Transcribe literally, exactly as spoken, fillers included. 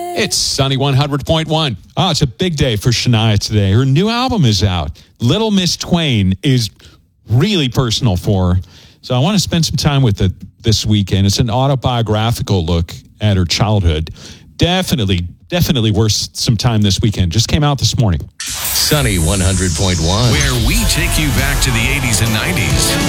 It's Sunny one hundred point one. Oh, it's a big day for Shania today. Her new album is out. Little Miss Twain is really personal for her. So I want to spend some time with it this weekend. It's an autobiographical look at her childhood. Definitely, definitely worth some time this weekend. Just came out this morning. Sunny one hundred point one, where we take you back to the eighties and nineties.